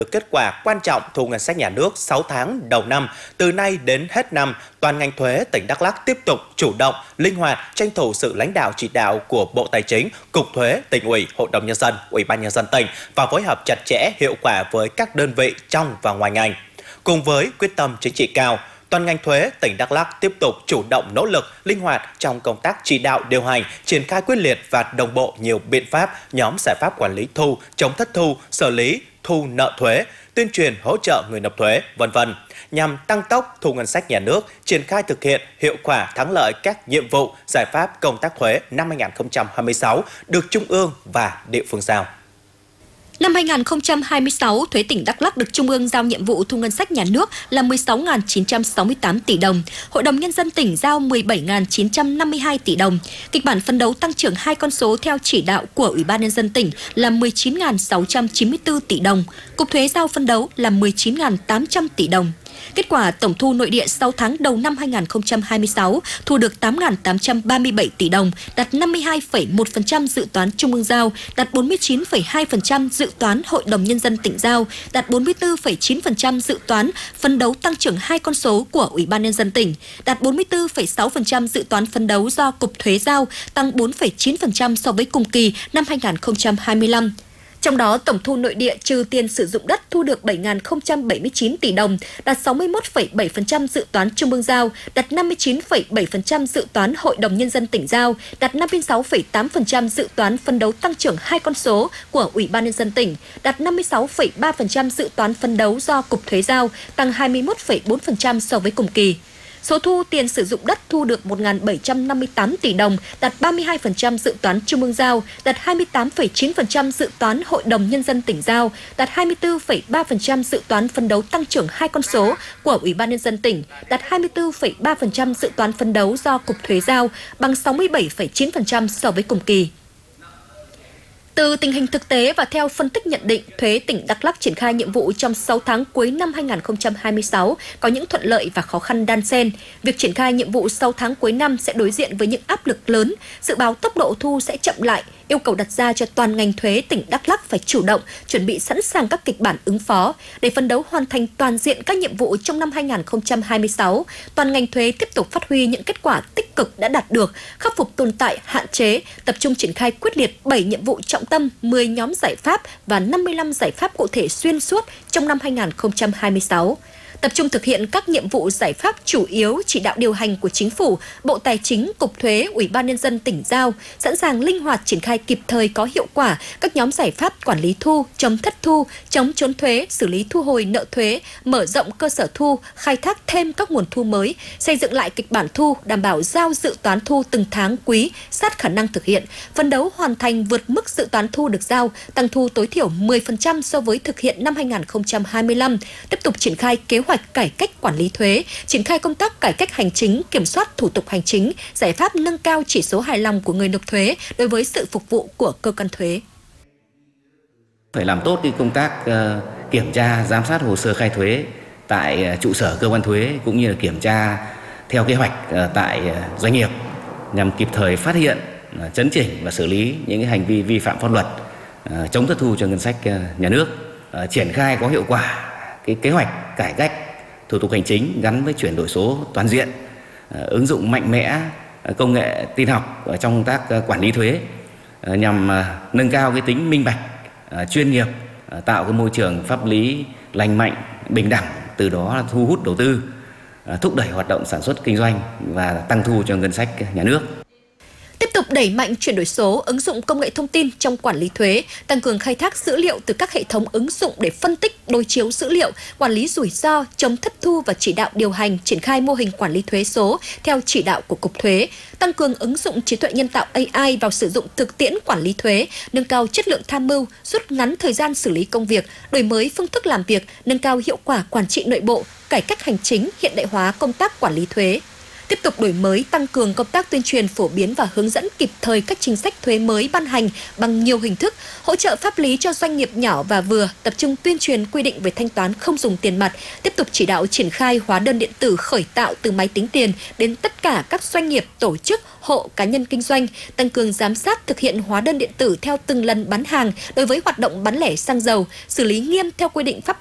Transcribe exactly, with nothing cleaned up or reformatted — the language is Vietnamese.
Kết quả quan trọng thu ngân sách nhà nước sáu tháng đầu năm, từ nay đến hết năm, toàn ngành thuế tỉnh Đắk Lắk tiếp tục chủ động, linh hoạt, tranh thủ sự lãnh đạo chỉ đạo của Bộ Tài chính, Cục Thuế, Tỉnh ủy, Hội đồng Nhân dân, Ủy ban Nhân dân tỉnh và phối hợp chặt chẽ, hiệu quả với các đơn vị trong và ngoài ngành. Cùng với quyết tâm chính trị cao, toàn ngành thuế tỉnh Đắk Lắk tiếp tục chủ động nỗ lực, linh hoạt trong công tác chỉ đạo điều hành, triển khai quyết liệt và đồng bộ nhiều biện pháp, nhóm giải pháp quản lý thu, chống thất thu, xử lý thu nợ thuế, tuyên truyền hỗ trợ người nộp thuế, vân vân, nhằm tăng tốc thu ngân sách nhà nước, triển khai thực hiện hiệu quả thắng lợi các nhiệm vụ, giải pháp công tác thuế năm hai nghìn không trăm hai mươi sáu được Trung ương và địa phương giao. Năm hai nghìn không trăm hai mươi sáu, thuế tỉnh Đắk Lắk được Trung ương giao nhiệm vụ thu ngân sách nhà nước là mười sáu nghìn chín trăm sáu mươi tám tỷ đồng, Hội đồng Nhân dân tỉnh giao mười bảy nghìn chín trăm năm mươi hai tỷ đồng. Kịch bản phấn đấu tăng trưởng hai con số theo chỉ đạo của Ủy ban Nhân dân tỉnh là mười chín nghìn sáu trăm chín mươi tư tỷ đồng, Cục Thuế giao phấn đấu là mười chín nghìn tám trăm tỷ đồng. Kết quả tổng thu nội địa sáu tháng đầu năm hai nghìn không trăm hai mươi sáu thu được tám nghìn tám trăm ba mươi bảy tỷ đồng, đạt năm mươi hai phẩy một phần trăm dự toán Trung ương giao, đạt bốn mươi chín phẩy hai phần trăm dự toán Hội đồng Nhân dân tỉnh giao, đạt bốn mươi tư phẩy chín phần trăm dự toán phấn đấu tăng trưởng hai con số của Ủy ban Nhân dân tỉnh, đạt bốn mươi tư phẩy sáu phần trăm dự toán phấn đấu do Cục Thuế giao, tăng bốn phẩy chín phần trăm so với cùng kỳ năm hai nghìn không trăm hai mươi lăm. Trong đó, tổng thu nội địa trừ tiền sử dụng đất thu được bảy nghìn không trăm bảy mươi chín tỷ đồng, đạt sáu mươi mốt phẩy bảy phần trăm dự toán Trung ương giao, đạt năm mươi chín phẩy bảy phần trăm dự toán Hội đồng Nhân dân tỉnh giao, đạt năm mươi sáu phẩy tám phần trăm dự toán phấn đấu tăng trưởng hai con số của Ủy ban Nhân dân tỉnh, đạt năm mươi sáu phẩy ba phần trăm dự toán phấn đấu do Cục Thuế giao, tăng hai mươi mốt phẩy bốn phần trăm so với cùng kỳ. Số thu tiền sử dụng đất thu được một nghìn bảy trăm năm mươi tám tỷ đồng, đạt ba mươi hai phần trăm dự toán Trung ương giao, đạt hai mươi tám phẩy chín phần trăm dự toán Hội đồng Nhân dân tỉnh giao, đạt hai mươi tư phẩy ba phần trăm dự toán phấn đấu tăng trưởng hai con số của Ủy ban Nhân dân tỉnh, đạt hai mươi tư phẩy ba phần trăm dự toán phấn đấu do Cục Thuế giao, bằng sáu mươi bảy phẩy chín phần trăm so với cùng kỳ. Từ tình hình thực tế và theo phân tích nhận định, thuế tỉnh Đắk Lắk triển khai nhiệm vụ trong sáu tháng cuối năm hai nghìn không trăm hai mươi sáu có những thuận lợi và khó khăn đan xen. Việc triển khai nhiệm vụ sáu tháng cuối năm sẽ đối diện với những áp lực lớn, dự báo tốc độ thu sẽ chậm lại, yêu cầu đặt ra cho toàn ngành thuế tỉnh Đắk Lắk phải chủ động, chuẩn bị sẵn sàng các kịch bản ứng phó để phấn đấu hoàn thành toàn diện các nhiệm vụ trong năm hai nghìn không trăm hai mươi sáu. Toàn ngành thuế tiếp tục phát huy những kết quả tích cực đã đạt được, khắc phục tồn tại, hạn chế, tập trung triển khai quyết liệt bảy nhiệm vụ trọng tâm, mười nhóm giải pháp và năm mươi lăm giải pháp cụ thể xuyên suốt trong năm hai nghìn không trăm hai mươi sáu. Tập trung thực hiện các nhiệm vụ giải pháp chủ yếu chỉ đạo điều hành của Chính phủ, Bộ Tài chính, Cục Thuế, Ủy ban Nhân dân tỉnh giao, sẵn sàng linh hoạt triển khai kịp thời có hiệu quả các nhóm giải pháp quản lý thu, chống thất thu, chống trốn thuế, xử lý thu hồi nợ thuế, mở rộng cơ sở thu, khai thác thêm các nguồn thu mới, xây dựng lại kịch bản thu, đảm bảo giao dự toán thu từng tháng quý, sát khả năng thực hiện, phấn đấu hoàn thành vượt mức dự toán thu được giao, tăng thu tối thiểu mười phần trăm so với thực hiện năm hai nghìn không trăm hai mươi lăm, tiếp tục triển khai kế hoạch cải cách quản lý thuế, triển khai công tác cải cách hành chính, kiểm soát thủ tục hành chính, giải pháp nâng cao chỉ số hài lòng của người nộp thuế đối với sự phục vụ của cơ quan thuế. Phải làm tốt cái công tác uh, kiểm tra, giám sát hồ sơ khai thuế tại uh, trụ sở cơ quan thuế cũng như là kiểm tra theo kế hoạch uh, tại uh, doanh nghiệp nhằm kịp thời phát hiện, uh, chấn chỉnh và xử lý những cái hành vi vi phạm pháp luật, uh, chống thất thu cho ngân sách uh, nhà nước, uh, triển khai có hiệu quả cái kế hoạch cải cách thủ tục hành chính gắn với chuyển đổi số toàn diện, uh, ứng dụng mạnh mẽ uh, công nghệ tin học ở trong công tác uh, quản lý thuế uh, nhằm uh, nâng cao cái tính minh bạch, uh, chuyên nghiệp, uh, tạo cái môi trường pháp lý lành mạnh, bình đẳng, từ đó là thu hút đầu tư, uh, thúc đẩy hoạt động sản xuất kinh doanh và tăng thu cho ngân sách nhà nước. Tiếp tục đẩy mạnh chuyển đổi số, ứng dụng công nghệ thông tin trong quản lý thuế, tăng cường khai thác dữ liệu từ các hệ thống ứng dụng để phân tích, đối chiếu dữ liệu, quản lý rủi ro, chống thất thu và chỉ đạo điều hành, triển khai mô hình quản lý thuế số theo chỉ đạo của Cục Thuế, tăng cường ứng dụng trí tuệ nhân tạo A I vào sử dụng thực tiễn quản lý thuế, nâng cao chất lượng tham mưu, rút ngắn thời gian xử lý công việc, đổi mới phương thức làm việc, nâng cao hiệu quả quản trị nội bộ, cải cách hành chính, hiện đại hóa công tác quản lý thuế. tiếp tục đổi mới, tăng cường công tác tuyên truyền, phổ biến và hướng dẫn kịp thời các chính sách thuế mới ban hành bằng nhiều hình thức, hỗ trợ pháp lý cho doanh nghiệp nhỏ và vừa, tập trung tuyên truyền quy định về thanh toán không dùng tiền mặt, tiếp tục chỉ đạo triển khai hóa đơn điện tử khởi tạo từ máy tính tiền đến tất cả các doanh nghiệp, tổ chức, hộ, cá nhân kinh doanh, tăng cường giám sát thực hiện hóa đơn điện tử theo từng lần bán hàng đối với hoạt động bán lẻ xăng dầu, xử lý nghiêm theo quy định pháp